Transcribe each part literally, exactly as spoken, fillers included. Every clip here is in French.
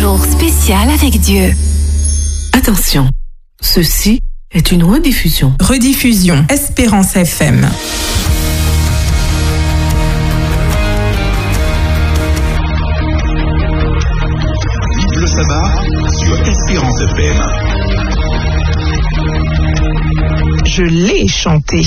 jour spécial avec Dieu. Attention, ceci est une rediffusion. Rediffusion, Espérance F M. Le sabbat sur Espérance F M. Je l'ai chanté.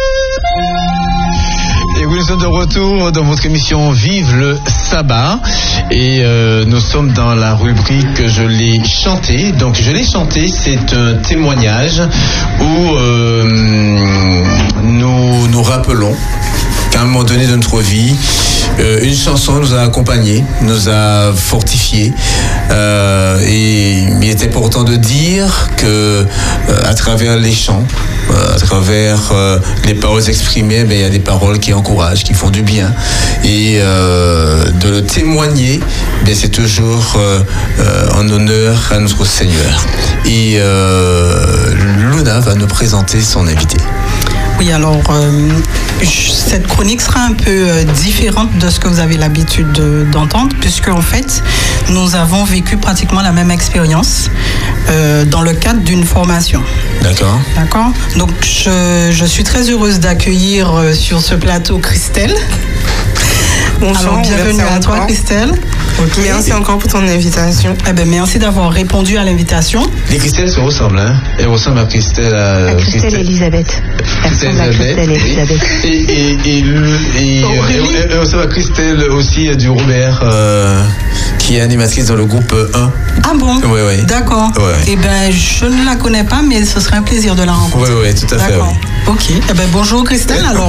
Et oui, nous sommes de retour dans votre émission Vive le sabbat et euh, nous sommes dans la rubrique Je l'ai chanté. Donc je l'ai chanté, c'est un témoignage où euh, nous nous rappelons qu'à un moment donné de notre vie, euh, une chanson nous a accompagnés, nous a fortifiés euh, et il est important de dire que euh, à travers les chants, euh, à travers euh, les paroles exprimées, ben, il y a des paroles qui encouragent, qui font du bien et euh, de le témoigner, ben, c'est toujours euh, euh, en honneur à notre Seigneur. Et euh, Luna va nous présenter son invité. Oui, alors euh, cette chronique sera un peu euh, différente de ce que vous avez l'habitude de, d'entendre, puisque en fait, nous avons vécu pratiquement la même expérience euh, dans le cadre d'une formation. D'accord. D'accord. Donc, je, je suis très heureuse d'accueillir euh, sur ce plateau Christelle. Bonjour, alors, bienvenue à toi, encore. Christelle. Okay. Merci encore pour ton invitation. Eh ben, merci d'avoir répondu à l'invitation. Les Christelles se ressemblent, hein. Elles ressemblent à Christelle. À, à Christelle, Christelle Elisabeth. Christelle Christelle Elisabeth. Et, et, et, et, et, oh, really? Elle ressemble à Christelle aussi du Robert, euh, qui est animatrice dans le groupe un. Ah bon? Oui, oui. D'accord. Ouais. Eh ben, je ne la connais pas, mais ce serait un plaisir de la rencontrer. Oui, oui, tout à fait. D'accord. Oui. Ok. Eh ben, bonjour Christelle, alors.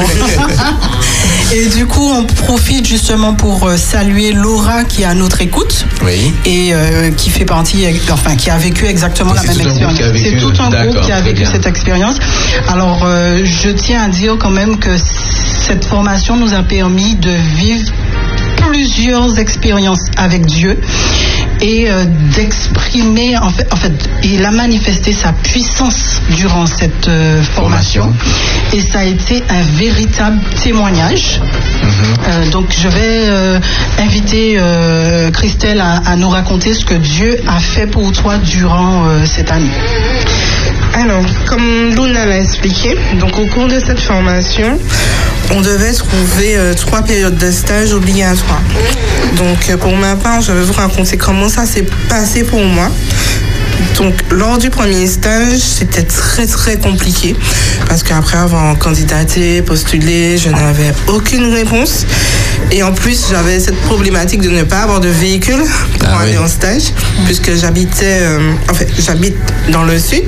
Et du coup, on profite justement pour saluer Laura qui est à notre écoute. Oui. Et euh, qui fait partie, enfin, qui a vécu exactement et la même expérience. C'est tout un groupe qui a vécu bien. cette expérience. Alors, euh, je tiens à dire quand même que cette formation nous a permis de vivre plusieurs expériences avec Dieu et euh, d'exprimer, en fait, en fait, il a manifesté sa puissance durant cette euh, formation. formation et ça a été un véritable témoignage. Mm-hmm. Euh, donc je vais euh, inviter euh, Christelle à, à nous raconter ce que Dieu a fait pour toi durant euh, cette année. Alors, comme Luna l'a expliqué, donc au cours de cette formation, on devait trouver euh, trois périodes de stage obligatoires. Donc, euh, pour ma part, je vais vous raconter comment ça s'est passé pour moi. Donc, lors du premier stage, c'était très très compliqué parce qu'après avoir candidaté, postulé, je n'avais aucune réponse. Et en plus, j'avais cette problématique de ne pas avoir de véhicule pour ah, aller oui. en stage, puisque j'habitais, euh, en fait, j'habite dans le sud.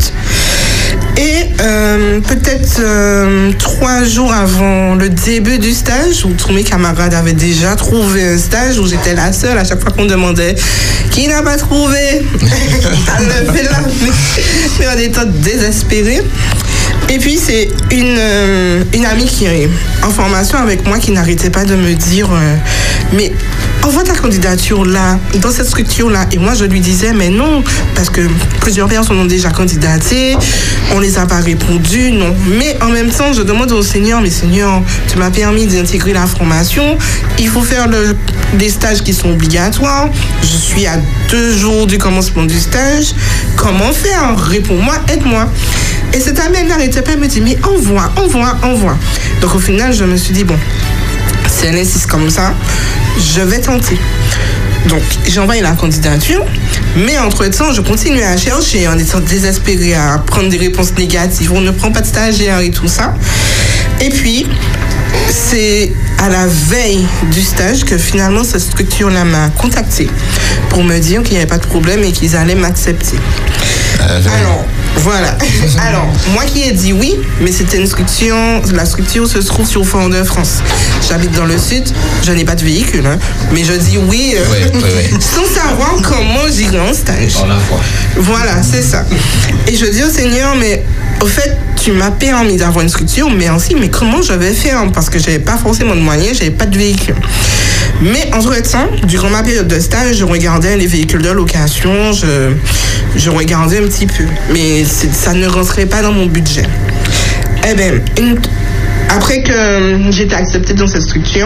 Et euh, peut-être euh, trois jours avant le début du stage, où tous mes camarades avaient déjà trouvé un stage, où j'étais la seule, à chaque fois qu'on demandait qui n'a pas trouvé, elle levait la main, mais en étant désespérée. Et puis c'est une, euh, une amie qui est en formation avec moi qui n'arrêtait pas de me dire euh, mais envoie ta candidature là, dans cette structure là. Et moi je lui disais mais non, parce que plusieurs personnes ont déjà candidaté, on les a pas répondu, non. Mais en même temps je demande au Seigneur, mais Seigneur, tu m'as permis d'intégrer la formation, il faut faire le, des stages qui sont obligatoires, je suis à deux jours du commencement du stage, comment faire? Réponds-moi, aide-moi. Et cette amie, elle n'arrêtait pas, elle me dit, mais envoie, envoie, envoie. Donc au final, je me suis dit, bon, si elle insiste comme ça, je vais tenter. Donc j'ai envoyé la candidature, mais entre-temps, je continuais à chercher en étant désespérée à prendre des réponses négatives. On ne prend pas de stagiaire et tout ça. Et puis, c'est à la veille du stage que finalement cette structure-là m'a contactée pour me dire qu'il n'y avait pas de problème et qu'ils allaient m'accepter. Alors, voilà. Alors, moi qui ai dit oui, mais c'était une structure, la structure se trouve sur Fort-de-France. J'habite dans le sud, je n'ai pas de véhicule, hein, mais je dis oui, euh, oui, oui, oui. sans savoir comment j'irai en stage. En la foi. Voilà, c'est ça. Et je dis au Seigneur, mais au fait, tu m'as permis d'avoir une structure, mais aussi, mais comment je vais faire? Parce que je n'avais pas forcément de moyens, je n'avais pas de véhicule. Mais entre-temps, durant ma période de stage, je regardais les véhicules de location, je, je regardais un petit peu. Mais ça ne rentrait pas dans mon budget. Eh bien, une, après que j'étais acceptée dans cette structure,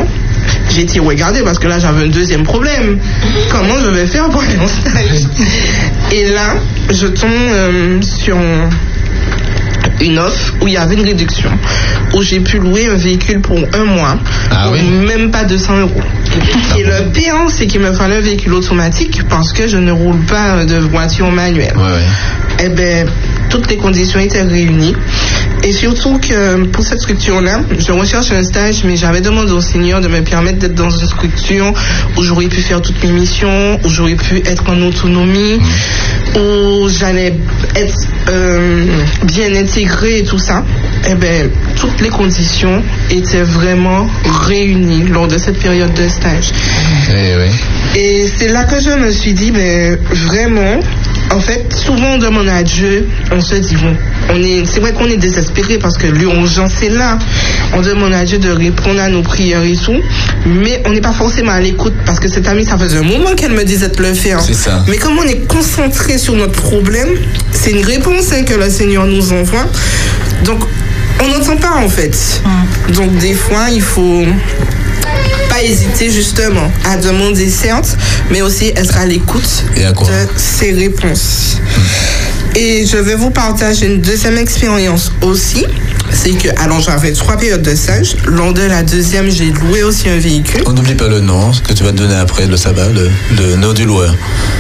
j'ai été regardée parce que là, j'avais un deuxième problème. Comment je vais faire pour aller en stage? Et là, je tombe euh, sur une offre où il y avait une réduction, où j'ai pu louer un véhicule pour un mois, ah, pour oui. même pas deux cents euros. Et le pire, c'est qu'il me fallait un véhicule automatique parce que je ne roule pas de voiture manuelle. Ouais, ouais. Eh bien, toutes les conditions étaient réunies. Et surtout que pour cette structure-là, je recherche un stage, mais j'avais demandé au Seigneur de me permettre d'être dans une structure où j'aurais pu faire toutes mes missions, où j'aurais pu être en autonomie, mmh. où j'allais être euh, bien intégrée et tout ça. Eh bien, toutes les conditions étaient vraiment réunies lors de cette période de stage. Eh oui. Et c'est là que je me suis dit, ben, vraiment, en fait, souvent on demande à Dieu, on se dit, bon, on est, c'est vrai qu'on est désespéré parce que l'urgence est là. On demande à Dieu de répondre à nos prières et tout, mais on n'est pas forcément à l'écoute parce que cette amie, ça faisait un moment qu'elle me disait de le faire. C'est ça. Mais comme on est concentré sur notre problème, c'est une réponse hein, que le Seigneur nous envoie. Donc, on n'entend pas en fait. Mmh. Donc, des fois, il faut pas hésiter justement à demander certes, mais aussi être à l'écoute de ces réponses. Mmh. Et je vais vous partager une deuxième expérience aussi. C'est que, alors j'avais trois périodes de stage. Lors de la deuxième, j'ai loué aussi un véhicule. On n'oublie pas le nom, ce que tu vas te donner après le sabbat, le, le nom du loueur.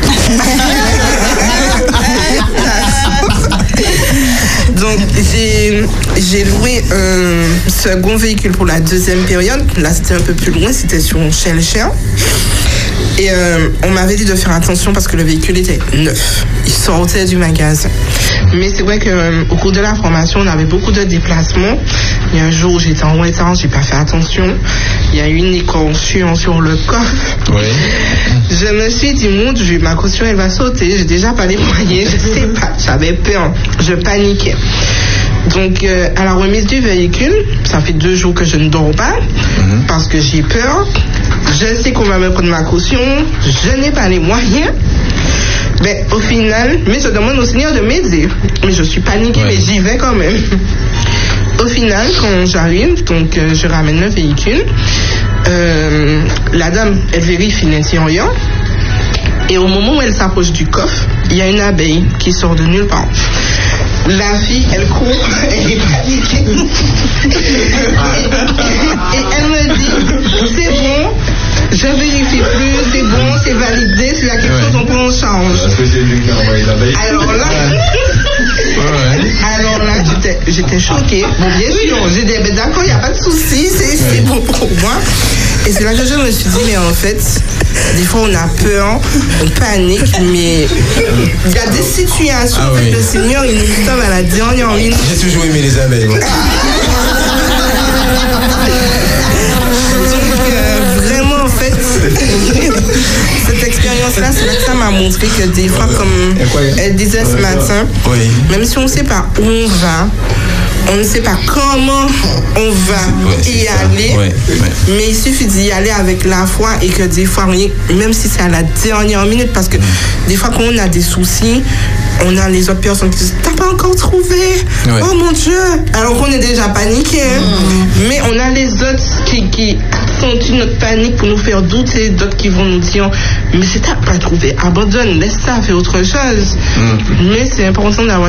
Donc j'ai, j'ai loué un second véhicule pour la deuxième période. Là c'était un peu plus loin, c'était sur Shell-Cher. Et euh, on m'avait dit de faire attention parce que le véhicule était neuf. Il sortait du magasin. Mais c'est vrai qu'au euh, cours de la formation, on avait beaucoup de déplacements. Il y a un jour où j'étais en retard, j'ai pas fait attention. Il y a eu une écorchure sur le coffre. Oui. Je me suis dit, mon Dieu, ma caution elle va sauter. J'ai déjà pas les moyens, je sais pas. J'avais peur, je paniquais. Donc, euh, à la remise du véhicule, ça fait deux jours que je ne dors pas mmh. parce que j'ai peur. Je sais qu'on va me prendre ma caution. Je n'ai pas les moyens. Mais au final, mais je demande au Seigneur de m'aider. Mais je suis paniquée, ouais. mais j'y vais quand même. Au final, quand j'arrive, donc euh, je ramène le véhicule. Euh, la dame, elle vérifie l'intérieur. Et au moment où elle s'approche du coffre, il y a une abeille qui sort de nulle part. La fille, elle court, elle est paniquée. Et elle me dit, c'est bon, je vérifie plus, c'est bon, c'est validé, s'il y a quelque ouais. chose, on prend en charge. Alors là, ouais. alors là, j'étais, j'étais choquée. Bon, bien sûr, j'ai dit, ben d'accord, il n'y a pas de souci, c'est, c'est ouais. bon pour moi. Et c'est là que je me suis dit, mais en fait, des fois on a peur, on panique, mais il y a des situations, ah, en fait, oui. le Seigneur, il nous sauve à la dernière ligne. J'ai toujours aimé les abeilles. Donc, euh, vraiment, en fait, cette expérience-là, c'est là que ça m'a montré que des fois, comme elle disait ce matin, oui. même si on ne sait pas où on va, on ne sait pas comment on va ouais, y aller, ouais, ouais. mais il suffit d'y aller avec la foi et que des fois, même si c'est à la dernière minute, parce que mmh. des fois quand on a des soucis, on a les autres personnes qui disent « T'as pas encore trouvé ouais. Oh mon Dieu !» Alors qu'on est déjà paniqué, hein. mmh. mais on a les autres qui, qui accentuent notre panique pour nous faire douter, d'autres qui vont nous dire « Mais c'est t'as pas trouvé, abandonne, laisse ça, fais autre chose. mmh. » Mais c'est important d'avoir